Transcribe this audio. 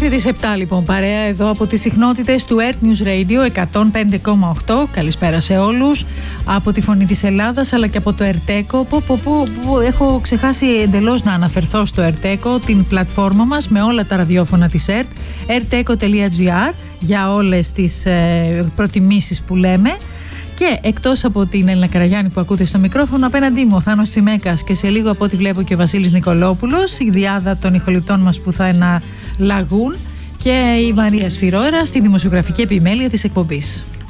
Μέχρι τις 7 λοιπόν παρέα εδώ από τις συχνότητες του Earth News Radio 105,8. Καλησπέρα σε όλους από τη Φωνή της Ελλάδας αλλά και από το Ερτέκο. Έχω ξεχάσει εντελώς να αναφερθώ στο Ερτέκο, την πλατφόρμα μας με όλα τα ραδιόφωνα της ΕΡΤ, erteco.gr, για όλες τις προτιμήσεις που λέμε. Και εκτός από την Έλληνα Καραγιάννη που ακούτε στο μικρόφωνο, απέναντί μου ο Θάνος Τσιμέκας και σε λίγο από ό,τι βλέπω και ο Βασίλης Νικολόπουλος, η διάδα των ηχοληπτών μας που θα αναλαγούν, και η Μαρία Σφυρόερα στη δημοσιογραφική επιμέλεια της εκπομπής.